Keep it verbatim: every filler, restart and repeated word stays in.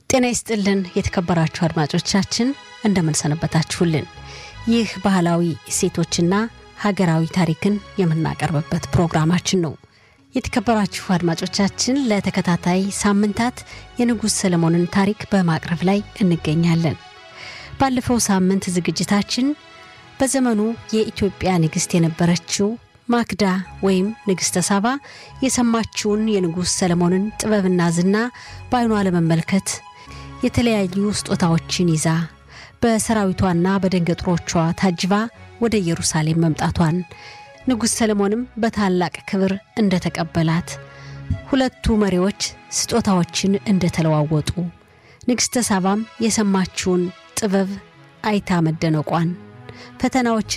ጤና ይስጥልን የተከበራችሁ አድማጮቻችን እንደምን ሰነበታችሁልን ይህ ባህላዊ ሴቶችና ሀገራዊ ታሪክን የምናቀርብበት ፕሮግራማችን ነው የተከበራችሁ አድማጮቻችን ለተከታታይ ሳምንታት የንጉስ ሰለሞንን ታሪክ በማቅረብ ላይ እንገኛለን ባለፈው ሳምንት ዝግጅታችን በዘመኑ የኢትዮጵያ ንግስት የነበረችው ማክዳ ወይም ንግስተ ሳባ የሰማችውን የንጉስ ሰለሞንን ጥበብና ዝና ባይኗ ለመመልከት የተለያዩ ስጦታዎችን ይዛ በሰራዊቷና በደንገጥሮቿ ታጅባ ወደ ኢየሩሳሌም መምጣቷን ንጉስ ሰለሞንም በታላቅ ክብር እንደተቀበላት ሁለቱ መሪዎች ስጦታዎችን እንደተለዋወጡ ንግስተ ሳባም የሰማችውን ጥበብ አይታ መደነቋን ፈተናዎች